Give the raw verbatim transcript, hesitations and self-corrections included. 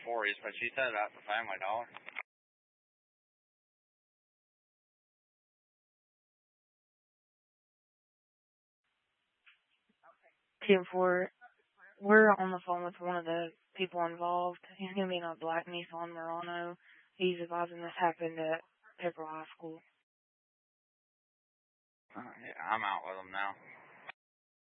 forties, but she said about the Family Dollar. ten four, we're on the phone with one of the people involved. He's going to be in a black Nissan Murano. He's advising this happened at Pepperell High School. Uh, yeah, I'm out with him now.